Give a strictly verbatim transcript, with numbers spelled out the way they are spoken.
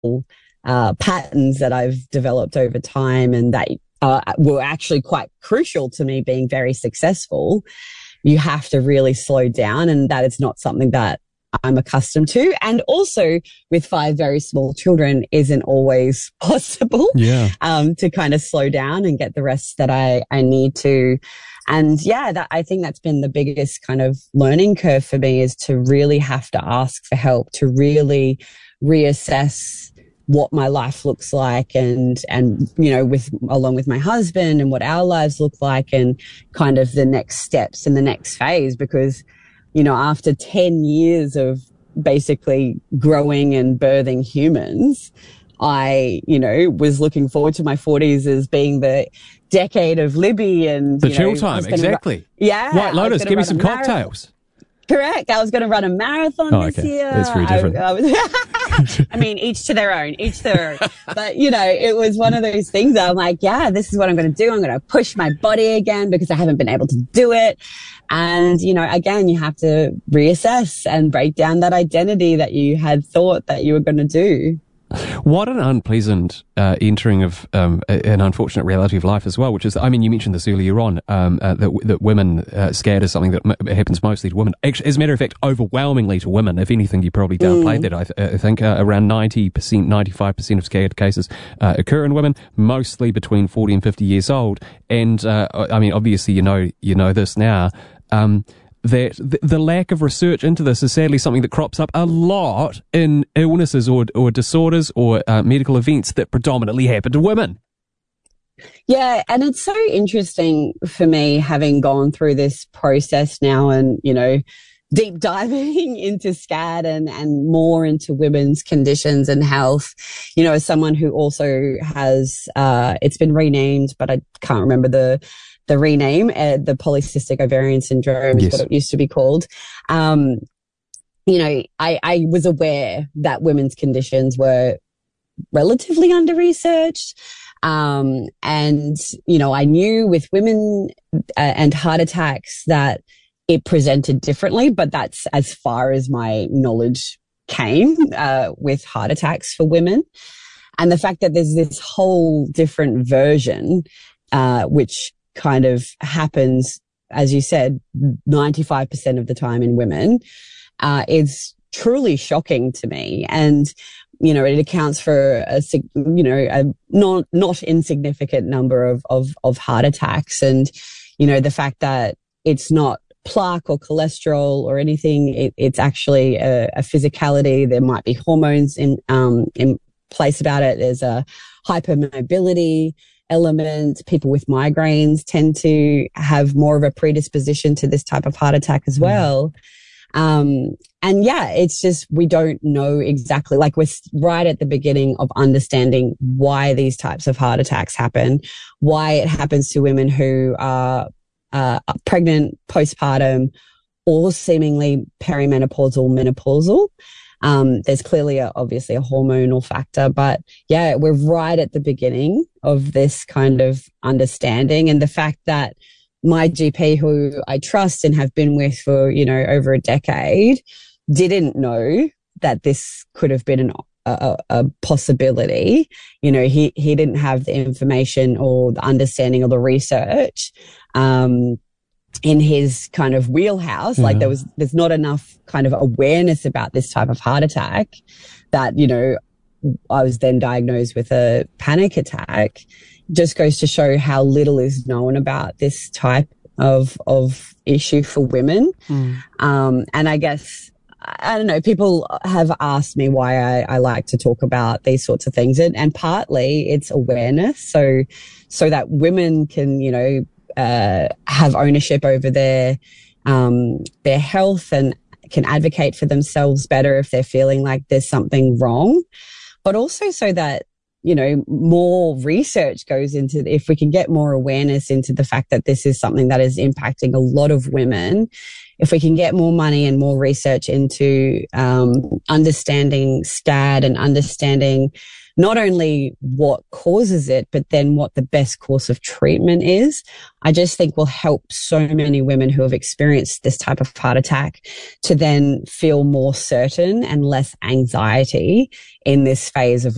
uh, patterns that I've developed over time and that uh, were actually quite crucial to me being very successful. You have to really slow down, and that is not something that I'm accustomed to. And also with five very small children isn't always possible yeah. um, to kind of slow down and get the rest that I, I need to. And yeah, that, I think that's been the biggest kind of learning curve for me, is to really have to ask for help, to really reassess what my life looks like and, and, you know, with, along with my husband, and what our lives look like, and kind of the next steps and the next phase. Because, you know, after ten years of basically growing and birthing humans, I, you know, was looking forward to my forties as being the decade of Libby and the you chill know, time. Exactly. Ru- yeah. White Lotus, give me some cocktails. Correct. I was going to run a marathon oh, this okay. year. That's very different. I, I, was I mean, each to their own, each to their own. But, you know, it was one of those things that I'm like, yeah, this is what I'm going to do. I'm going to push my body again because I haven't been able to do it. And, you know, again, you have to reassess and break down that identity that you had thought that you were going to do. What an unpleasant uh, entering of um, an unfortunate reality of life as well, which is, I mean, you mentioned this earlier on, um, uh, that, that women uh, scared is something that m- happens mostly to women. Actually, as a matter of fact, overwhelmingly to women. If anything, you probably downplayed mm. that. I, th- I think uh, around ninety percent, ninety-five percent of scared cases uh, occur in women, mostly between forty and fifty years old. And, uh, I mean, obviously, you know, you know this now. Um, that the, the lack of research into this is sadly something that crops up a lot in illnesses or or disorders or uh, medical events that predominantly happen to women. Yeah, and it's so interesting for me, having gone through this process now and, you know, deep diving into SCAD and, and more into women's conditions and health, you know, as someone who also has, uh, it's been renamed, but I can't remember the the rename, uh, the polycystic ovarian syndrome is yes. what it used to be called. Um, you know, I, I was aware that women's conditions were relatively under-researched. Um, and, you know, I knew with women uh, and heart attacks that it presented differently, but that's as far as my knowledge came uh, with heart attacks for women. And the fact that there's this whole different version, uh, which kind of happens, as you said, ninety-five percent of the time in women, uh, is truly shocking to me. And, you know, it accounts for a, you know, a not, not insignificant number of, of, of heart attacks. And, you know, the fact that it's not plaque or cholesterol or anything, it, it's actually a, a physicality. There might be hormones in, um, in place about it. There's a hypermobility element. People with migraines tend to have more of a predisposition to this type of heart attack as well. Mm. Um, and yeah, it's just, we don't know exactly, like we're right at the beginning of understanding why these types of heart attacks happen, why it happens to women who are uh, pregnant, postpartum, or seemingly perimenopausal, menopausal. Um, there's clearly a, obviously a hormonal factor, but yeah, we're right at the beginning of this kind of understanding. And the fact that my G P, who I trust and have been with for, you know, over a decade, didn't know that this could have been an, a, a possibility. You know, he, he didn't have the information or the understanding or the research, um, in his kind of wheelhouse. Yeah. Like there was, there's not enough kind of awareness about this type of heart attack that, you know, I was then diagnosed with a panic attack. Just goes to show how little is known about this type of, of issue for women. Mm. Um, and I guess, I don't know, people have asked me why I, I like to talk about these sorts of things. And, and partly it's awareness. So, so that women can, you know, Uh, have ownership over their um, their health and can advocate for themselves better if they're feeling like there's something wrong, but also so that, you know, more research goes into, if we can get more awareness into the fact that this is something that is impacting a lot of women, if we can get more money and more research into um, understanding SCAD and understanding not only what causes it, but then what the best course of treatment is, I just think will help so many women who have experienced this type of heart attack to then feel more certain and less anxiety in this phase of